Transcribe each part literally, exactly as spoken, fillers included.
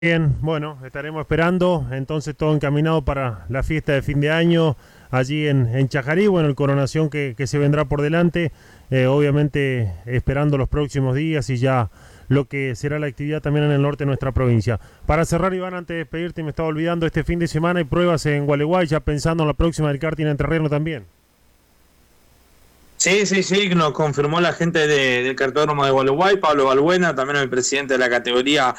Bien, bueno, estaremos esperando, entonces todo encaminado para la fiesta de fin de año allí en, en Chajarí, bueno, el coronación que, que se vendrá por delante, eh, obviamente esperando los próximos días y ya lo que será la actividad también en el norte de nuestra provincia. Para cerrar, Iván, antes de despedirte, me estaba olvidando, este fin de semana hay pruebas en Gualeguay, ya pensando en la próxima del karting en terreno también. Sí, sí, sí, nos confirmó la gente de, del cartódromo de Gualeguay, Pablo Balbuena, también el presidente de la categoría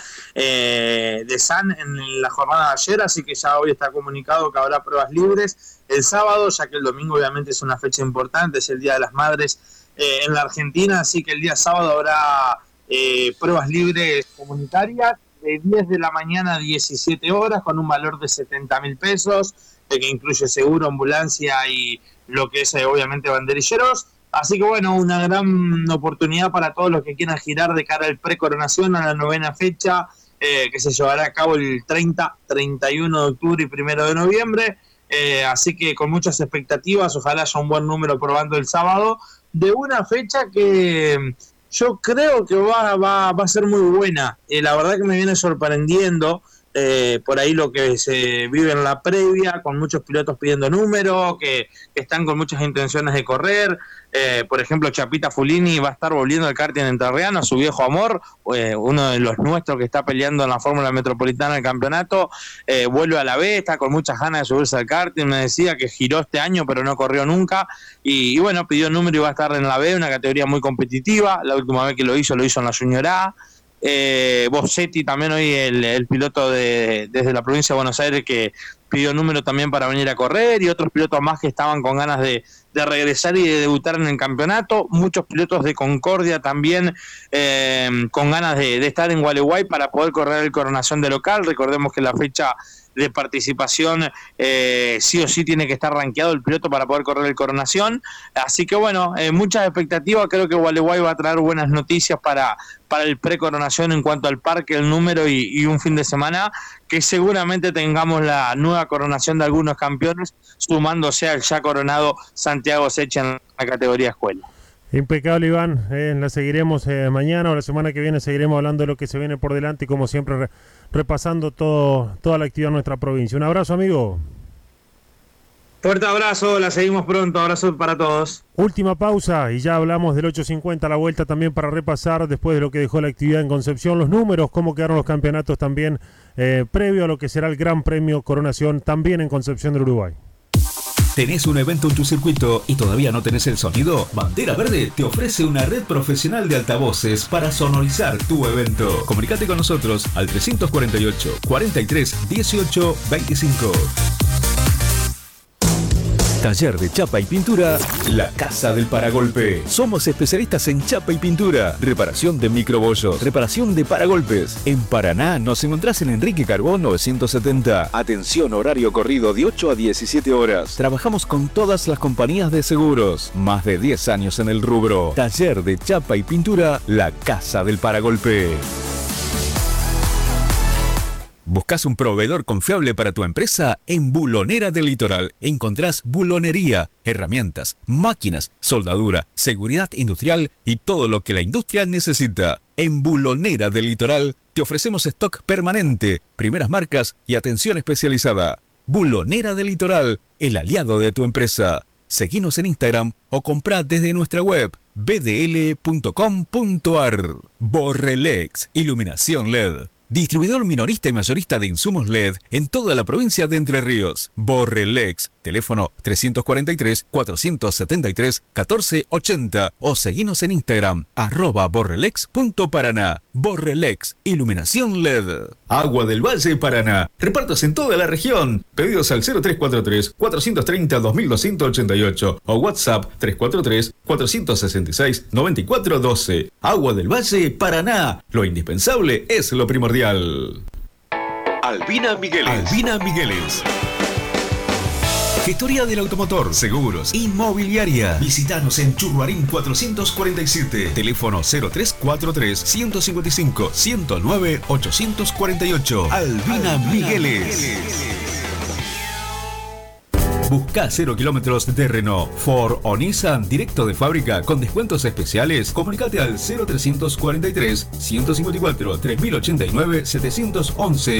eh, de S A N en la jornada de ayer, así que ya hoy está comunicado que habrá pruebas libres el sábado, ya que el domingo obviamente es una fecha importante, es el Día de las Madres eh, en la Argentina, así que el día sábado habrá eh, pruebas libres comunitarias de diez de la mañana a diecisiete horas con un valor de setenta mil pesos, eh, que incluye seguro, ambulancia y lo que es eh, obviamente banderilleros. Así que bueno, una gran oportunidad para todos los que quieran girar de cara al pre-coronación a la novena fecha, eh, que se llevará a cabo el treinta, treinta y uno de octubre y primero de noviembre. Eh, así que con muchas expectativas, ojalá haya un buen número probando el sábado, de una fecha que yo creo que va, va, va a ser muy buena. Eh, la verdad que me viene sorprendiendo. Eh, por ahí lo que se vive en la previa, con muchos pilotos pidiendo números, que, que están con muchas intenciones de correr. Eh, por ejemplo, Chapita Fulini va a estar volviendo al karting entrerriano, a su viejo amor, eh, uno de los nuestros que está peleando en la Fórmula Metropolitana del campeonato, eh, vuelve a la B, está con muchas ganas de subirse al karting, me decía que giró este año pero no corrió nunca, y, y bueno, pidió número y va a estar en la B, una categoría muy competitiva. La última vez que lo hizo, lo hizo en la Junior A. Eh, Bossetti también hoy el, el piloto de, desde la provincia de Buenos Aires, que pidió número también para venir a correr, y otros pilotos más que estaban con ganas de, de regresar y de debutar en el campeonato. Muchos pilotos de Concordia también eh, con ganas de, de estar en Gualeguay para poder correr el coronación de local. Recordemos que la fecha de participación eh, sí o sí tiene que estar rankeado el piloto para poder correr el coronación, así que bueno, eh, muchas expectativas. Creo que Gualeguay va a traer buenas noticias para, para el pre-coronación en cuanto al parque, el número y, y un fin de semana que seguramente tengamos la nueva coronación de algunos campeones, sumándose al ya coronado Santiago Secha en la categoría escuela. Impecable, Iván, eh, la seguiremos eh, mañana o la semana que viene, seguiremos hablando de lo que se viene por delante y como siempre re, repasando todo, toda la actividad de nuestra provincia. Un abrazo, amigo. Fuerte abrazo, la seguimos pronto, abrazo para todos. Última pausa y ya hablamos del ocho cincuenta a la vuelta también para repasar después de lo que dejó la actividad en Concepción, los números, cómo quedaron los campeonatos también eh, previo a lo que será el Gran Premio Coronación también en Concepción del Uruguay. ¿Tenés un evento en tu circuito y todavía no tenés el sonido? Bandera Verde te ofrece una red profesional de altavoces para sonorizar tu evento. Comunicate con nosotros al trescientos cuarenta y ocho, cuarenta y tres, dieciocho, veinticinco. Taller de chapa y pintura, La Casa del Paragolpe. Somos especialistas en chapa y pintura, reparación de microbollos, reparación de paragolpes. En Paraná nos encontrás en Enrique Carbón novecientos setenta. Atención, horario corrido de ocho a diecisiete horas. Trabajamos con todas las compañías de seguros. Más de diez años en el rubro. Taller de chapa y pintura, La Casa del Paragolpe. ¿Buscas un proveedor confiable para tu empresa? En Bulonera del Litoral encontrás bulonería, herramientas, máquinas, soldadura, seguridad industrial y todo lo que la industria necesita. En Bulonera del Litoral te ofrecemos stock permanente, primeras marcas y atención especializada. Bulonera del Litoral, el aliado de tu empresa. Seguinos en Instagram o comprá desde nuestra web b d l punto com punto a r. Borrelex, iluminación L E D. Distribuidor minorista y mayorista de insumos L E D en toda la provincia de Entre Ríos. Borrelex, teléfono trescientos cuarenta y tres, cuatrocientos setenta y tres, catorce ochenta o seguinos en Instagram, arroba borrelex punto paraná. Borrelex, iluminación L E D. Agua del Valle Paraná, repartos en toda la región. Pedidos al cero tres cuatro tres, cuatrocientos treinta, dos mil doscientos ochenta y ocho o WhatsApp tres cuatro tres, cuatrocientos sesenta y seis, noventa y cuatro doce. Agua del Valle Paraná, lo indispensable es lo primordial. Albina Migueles. Albina Migueles. Gestoría del automotor, seguros, inmobiliaria. Visítanos en Churruarín cuatrocientos cuarenta y siete. Teléfono cero tres cuatro tres, ciento cincuenta y cinco, ciento nueve, ochocientos cuarenta y ocho. Albina, Albina Migueles. Migueles. Busca cero kilómetros de Renault, Ford o Nissan directo de fábrica con descuentos especiales. Comunicate al cero trescientos cuarenta y tres, ciento cincuenta y cuatro, tres mil ochenta y nueve, setecientos once